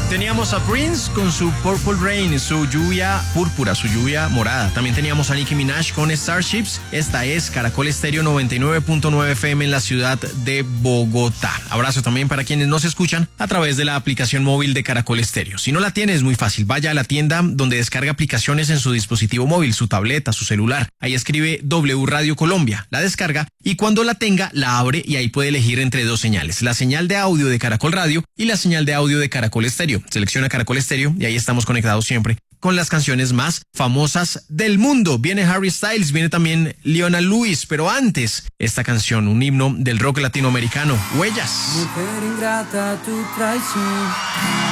Teníamos a Prince con su Purple Rain, su lluvia púrpura, su lluvia morada. También teníamos a Nicki Minaj con Starships. Esta es Caracol Estéreo 99.9 FM en la ciudad de Bogotá. Abrazo también para quienes nos escuchan a través de la aplicación móvil de Caracol Estéreo. Si no la tiene, es muy fácil. Vaya a la tienda donde descarga aplicaciones en su dispositivo móvil, su tableta, su celular. Ahí escribe W Radio Colombia, la descarga y cuando la tenga, la abre y ahí puede elegir entre dos señales. La señal de audio de Caracol Radio y la señal de audio de Caracol Estéreo. Selecciona Caracol Estéreo y ahí estamos conectados siempre con las canciones más famosas del mundo. Viene Harry Styles, viene también Leona Lewis, pero antes, esta canción, un himno del rock latinoamericano, Huellas. Mujer ingrata, tu traición.